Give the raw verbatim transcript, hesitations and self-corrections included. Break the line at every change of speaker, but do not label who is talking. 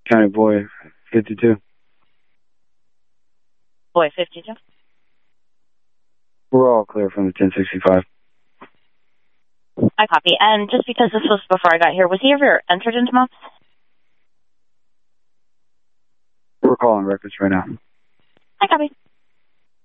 County Boy fifty-two.
Boy fifty-two?
We're all clear from the ten sixty-five.
I copy. And just because this was before I got here, was he ever entered into MOPS?
We're calling records right now.
I copy.